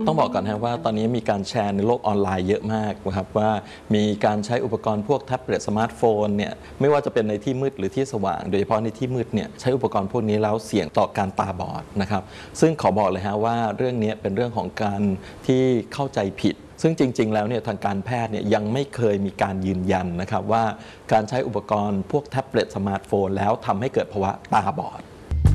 ต้องบอกก่อนนะว่าตอนนี้มีการแชร์ในโลกออนไลน์เยอะมากนะครับว่ามีการใช้อุปกรณ์พวกแท็บเล็ตสมาร์ทโฟนเนี่ยไม่ว่าจะเป็นในที่มืดหรือที่สว่างโดยเฉพาะในที่มืดเนี่ยใช้อุปกรณ์พวกนี้แล้วเสี่ยงต่อการตาบอดนะครับซึ่งขอบอกเลยฮะว่าเรื่องนี้เป็นเรื่องของการที่เข้าใจผิดซึ่งจริงๆแล้วเนี่ยทางการแพทย์เนี่ยยังไม่เคยมีการยืนยันนะครับว่าการใช้อุปกรณ์พวกแท็บเล็ตสมาร์ทโฟนแล้วทำให้เกิดภาวะตาบอด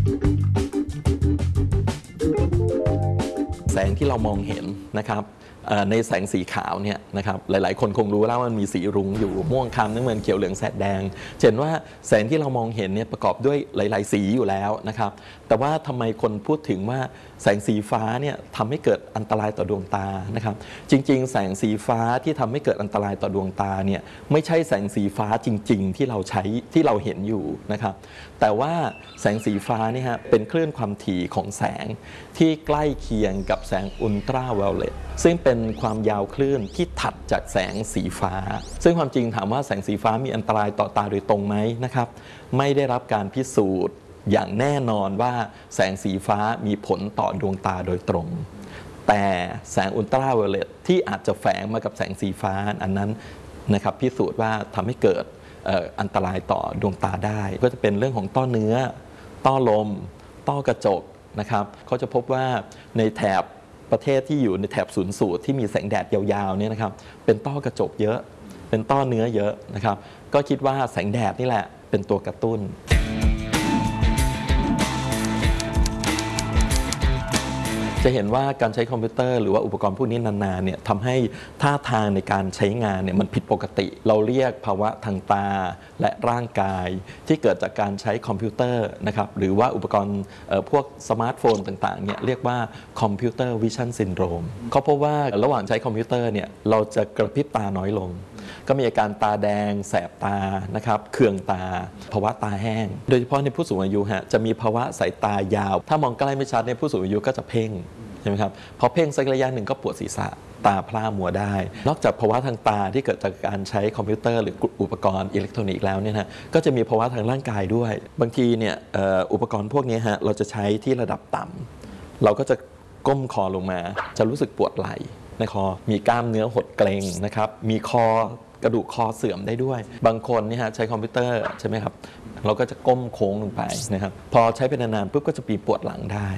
แสงที่เรามองเห็นนะครับในแสงสีขาวเนี่ยนะครับหลายๆคนคงรู้แล้วว่ามันมีสีรุ้งอยู่ม่วงคล้ำน้ำเงินเขียวเหลืองแสดแดงเห็นว่าแสงที่เรามองเห็นเนี่ยประกอบด้วยหลายๆสีอยู่แล้วนะครับแต่ว่าทำไมคนพูดถึงว่าแสงสีฟ้าเนี่ยทำให้เกิดอันตรายต่อดวงตานะครับจริงๆแสงสีฟ้าที่ทำให้เกิดอันตรายต่อดวงตาเนี่ยไม่ใช่แสงสีฟ้าจริงๆที่เราใช้ที่เราเห็นอยู่นะครับแต่ว่าแสงสีฟ้านี่ฮะเป็นคลื่นความถี่ของแสงที่ใกล้เคียงกับแสงอุลตราไวโอเลตซึ่งเป็นความยาวคลื่นที่ถัดจากแสงสีฟ้าซึ่งความจริงถามว่าแสงสีฟ้ามีอันตรายต่อตาโดยตรงไหมนะครับไม่ได้รับการพิสูจน์อย่างแน่นอนว่าแสงสีฟ้ามีผลต่อดวงตาโดยตรงแต่แสงอุลตราไวโอเลตที่อาจจะแฝงมากับแสงสีฟ้าอันนั้นนะครับพิสูจน์ว่าทำให้เกิดอันตรายต่อดวงตาได้ก็จะเป็นเรื่องของต้อเนื้อต้อลมต้อกระจกนะครับเขาจะพบว่าในแถบประเทศที่อยู่ในแถบศูนย์สูตรที่มีแสงแดดยาวๆเนี่ยนะครับเป็นต้อกระจกเยอะเป็นต้อเนื้อเยอะนะครับก็คิดว่าแสงแดดนี่แหละเป็นตัวกระตุ้นจะเห็นว่าการใช้คอมพิวเตอร์หรือว่าอุปกรณ์พวกนี้นานๆเนี่ยทำให้ท่าทางในการใช้งานเนี่ยมันผิดปกติเราเรียกภาวะทางตาและร่างกายที่เกิดจากการใช้คอมพิวเตอร์นะครับหรือว่าอุปกรณ์พวกสมาร์ทโฟนต่างๆเนี่ยเรียกว่าคอมพิวเตอร์วิชั่นซินโดรมเขาพบว่าระหว่างใช้คอมพิวเตอร์เนี่ยเราจะกระพริบตาน้อยลงก็มีอาการตาแดงแสบตานะครับเคืองตาภาวะตาแห้งโดยเฉพาะในผู้สูงอายุฮะจะมีภาวะสายตายาวถ้ามองใกล้ไม่ชัดในผู้สูงอายุก็จะเพ่งใช่ไหมครับพอเพ่งสักระยะหนึ่งก็ปวดศีรษะตาพร่ามัวได้นอกจากภาวะทางตาที่เกิดจากการใช้คอมพิวเตอร์หรืออุปกรณ์อิเล็กทรอนิกส์แล้วเนี่ยนะก็จะมีภาวะทางร่างกายด้วยบางทีเนี่ยอุปกรณ์พวกนี้ฮะเราจะใช้ที่ระดับต่ำเราก็จะก้มคอลงมาจะรู้สึกปวดไหล่ในคอมีกล้ามเนื้อหดเกร็งนะครับมีกระดูกคอเสื่อมได้ด้วยบางคนนี่ฮะใช้คอมพิวเตอร์ใช่ไหมครับเราก็จะก้มโค้งลงไปนะครับพอใช้เป็นนานๆปุ๊บก็จะมีปวดหลังได้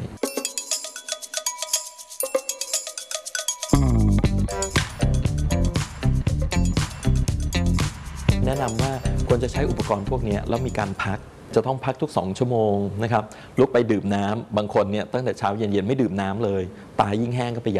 แนะนำว่าควรจะใช้อุปกรณ์พวกนี้แล้วมีการพักจะต้องพักทุก2 ชั่วโมงนะครับลุกไปดื่มน้ำบางคนเนี่ยตั้งแต่เช้าเย็นๆไม่ดื่มน้ำเลยตายิ่งแห้งก็ไป